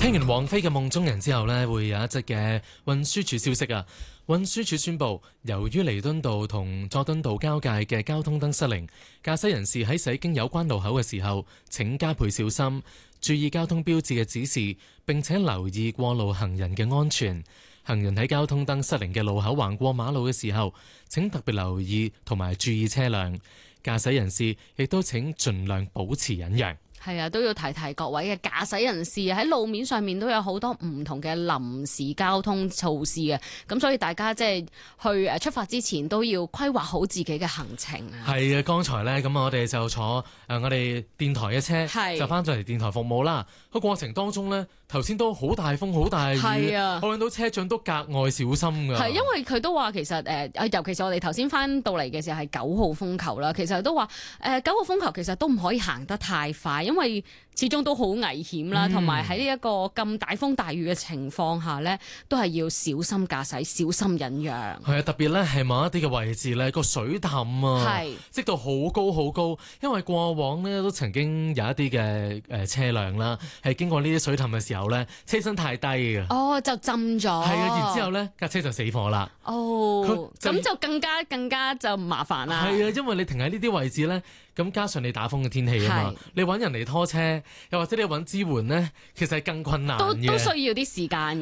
聽完王菲嘅夢中人之後呢，會有一則嘅運輸署消息啊。運輸署宣布，由於彌敦道同佐敦道交界嘅交通燈失靈，駕駛人士喺駛經有關路口嘅時候，請加倍小心，注意交通標誌嘅指示，並且留意過路行人嘅安全。行人喺交通燈失靈嘅路口橫過馬路嘅時候，請特別留意同埋注意車輛。駕駛人士亦都請盡量保持忍讓。 係啊，都要提提各位嘅駕駛人士喺路面上面都有好多唔同嘅臨時交通措施嘅，咁所以大家即係去出發之前都要規劃好自己嘅行程啊。 係啊，剛才呢，咁我哋就坐我哋電台嘅車，就翻咗嚟電台服務啦。個過程當中呢，頭先都好大風好大雨，我見到車長都格外小心㗎。係因為佢都話其實尤其是我哋頭先翻到嚟嘅時候係9號風球啦，其實都話9號風球其實都唔可以行得太快，因為始終都好危險啦，同埋喺呢一個咁大風大雨嘅情況下呢，都係要小心駕駛、小心忍讓。 係啊，特別呢係某一啲嘅位置呢，個水氹啊，積到好高好高，因為過往呢都曾經有一啲嘅車輛啦，係經過呢啲水氹嘅時候呢，車身太低嘅， 就浸咗。係啊，然之後呢架車就死火啦。 咁就更加就麻煩啦。 係啊，因為你停喺呢啲位置呢，咁加上你打風嘅天氣啊嘛，你揾人嚟拖車，又或者你揾支援呢，其實係更困難嘅， 都需要啲時間。